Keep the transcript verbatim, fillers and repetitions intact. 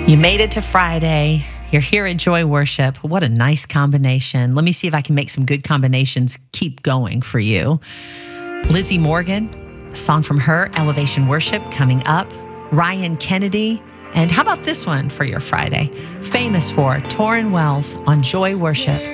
You made it to Friday. You're here at Joy Worship. What a nice combination. Let me see if I can make some good combinations keep going for you. Lizzie Morgan, a song from her, Elevation Worship, coming up. Ryan Kennedy. And how about this one for your Friday? Famous for Torrin Wells on Joy Worship.